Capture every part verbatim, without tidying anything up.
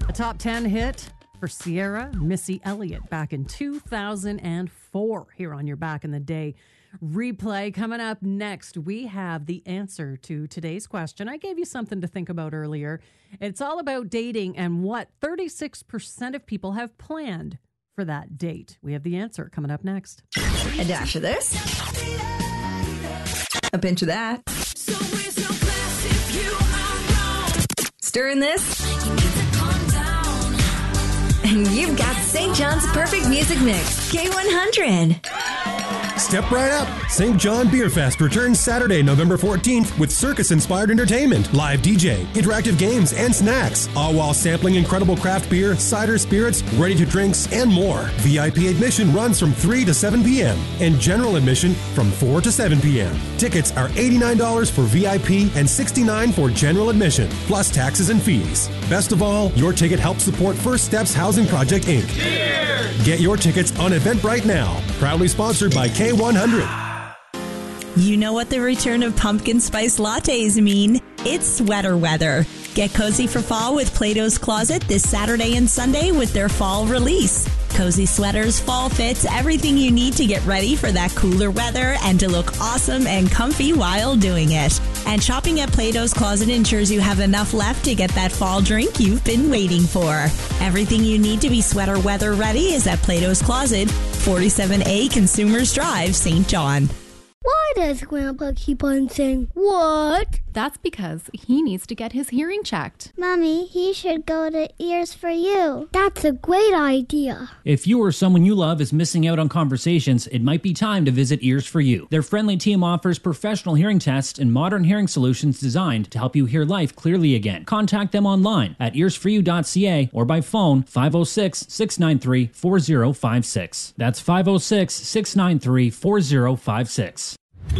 A top ten hit for Sierra, Missy Elliott back in two thousand four here on your Back in the Day replay. Coming up next, we have the answer to today's question. I gave you something to think about earlier. It's all about dating and what thirty-six percent of people have planned for that date. We have the answer coming up next. A dash of this, a pinch of that, stirring this, and you've got Saint John's perfect music mix, K one hundred. Step right up. Saint John Beer Fest returns Saturday, November fourteenth with circus-inspired entertainment, live D J, interactive games, and snacks, all while sampling incredible craft beer, cider, spirits, ready-to-drinks, and more. V I P admission runs from three to seven p.m. and general admission from four to seven p.m. Tickets are eighty-nine dollars for V I P and sixty-nine dollars for general admission, plus taxes and fees. Best of all, your ticket helps support First Steps Housing Project, Incorporated. Cheers! Get your tickets on Eventbrite now. Proudly sponsored by K one hundred. You know what the return of pumpkin spice lattes mean. It's sweater weather. Get cozy for fall with Plato's Closet this Saturday and Sunday with their fall release. Cozy sweaters, fall fits, everything you need to get ready for that cooler weather and to look awesome and comfy while doing it. And shopping at Plato's Closet ensures you have enough left to get that fall drink you've been waiting for. Everything you need to be sweater weather ready is at Plato's Closet, forty-seven A Consumers Drive, Saint John. Why does Grandpa keep on saying, what? That's because he needs to get his hearing checked. Mommy, he should go to Ears for You. That's a great idea. If you or someone you love is missing out on conversations, it might be time to visit Ears for You. Their friendly team offers professional hearing tests and modern hearing solutions designed to help you hear life clearly again. Contact them online at ears for you dot c a or by phone five oh six, six nine three, four oh five six. That's five oh six, six nine three, four oh five six.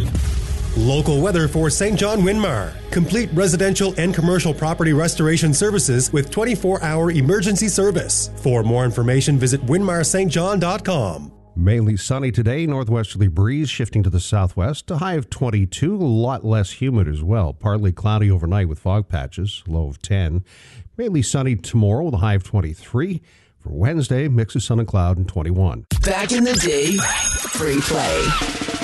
Local weather for Saint John Winmar. Complete residential and commercial property restoration services with twenty-four hour emergency service. For more information, visit winmar s t john dot com. Mainly sunny today, northwesterly breeze shifting to the southwest, a high of twenty-two, a lot less humid as well. Partly cloudy overnight with fog patches, low of ten. Mainly sunny tomorrow with a high of twenty-three. For Wednesday, mix of sun and cloud and twenty-one. Back in the Day free play.